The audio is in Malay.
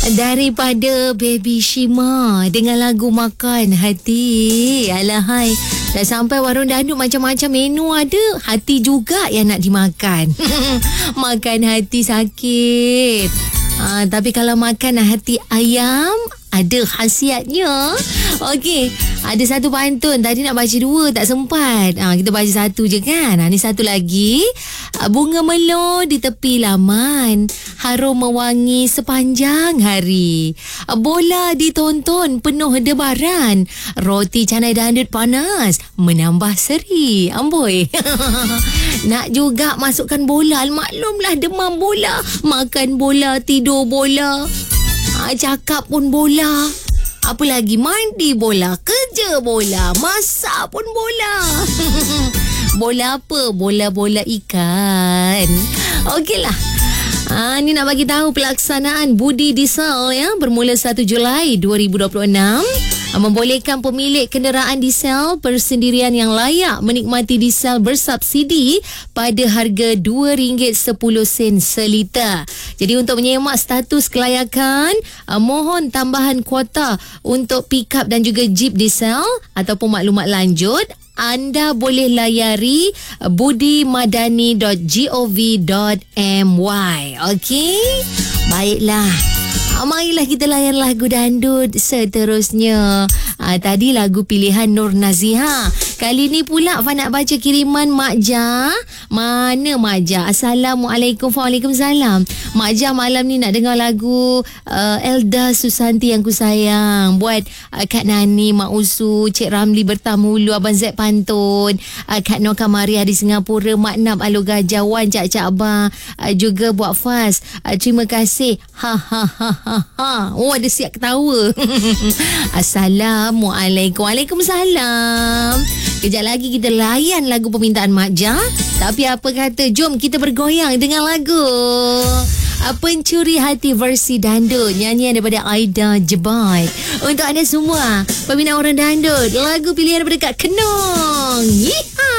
Daripada Baby Shima dengan lagu Makan Hati. Alahai, dah sampai warung dandut macam-macam menu ada. Hati juga yang nak dimakan. Makan hati sakit. Tapi kalau makan hati ayam, ada khasiatnya. Okey, ada satu pantun. Tadi nak baca dua, tak sempat. Kita baca satu je kan. Ni satu lagi. Bunga melor di tepi laman, harum mewangi sepanjang hari. Bola ditonton penuh debaran, roti canai dandut panas menambah seri. Amboi. Nak juga masukkan bola. Maklumlah demam bola. Makan bola, tidur bola. Cakap pun bola. Apa lagi? Mandi bola, kerja bola, masak pun bola. Bola apa? Bola-bola ikan. Okeylah. Ni nak bagi tahu pelaksanaan budi diesel ya, bermula 1 Julai 2026. Membolehkan pemilik kenderaan diesel persendirian yang layak menikmati diesel bersubsidi pada harga RM2.10 seliter. Jadi untuk menyemak status kelayakan, mohon tambahan kuota untuk pick-up dan juga jeep diesel ataupun maklumat lanjut, anda boleh layari budimadani.gov.my. Okey? Baiklah. Marilah kita layan lagu dandut seterusnya. Tadi lagu pilihan Nur Naziha. Kali ni pula Fa nak baca kiriman Mak Jah. Mana Mak Jah? Assalamualaikum. Waalaikumsalam. Mak Jah malam ni nak dengar lagu Elda Susanti yang ku sayang. Buat Kak Nani, Mak Usu, Cik Ramli Bertamulu, Abang Zek Pantun, Kak Nur Kamaria di Singapura, Mak Nab Alor Gajah, Wan Cak Abang, juga buat Faz. Terima kasih. Oh, ada siap ketawa. Assalamualaikum. Waalaikumsalam. Kejap lagi kita layan lagu permintaan Mak Jah. Tapi apa kata, jom kita bergoyang dengan lagu Pencuri Hati versi dandut, nyanyian daripada Aida Jebat. Untuk anda semua peminat orang dandut, lagu pilihan daripada Kak Kenong. Yeehaw.